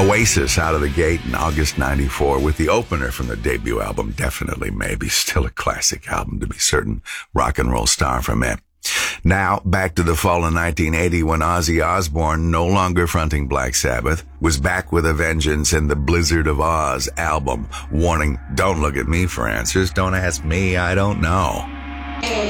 Oasis out of the gate in August 94 with the opener from the debut album, Definitely Maybe, still a classic album to be certain, Rock and Roll Star from it. Now, back to the fall of 1980 when Ozzy Osbourne, no longer fronting Black Sabbath, was back with a vengeance in the Blizzard of Oz album. Warning, don't look at me for answers. Don't ask me, I don't know.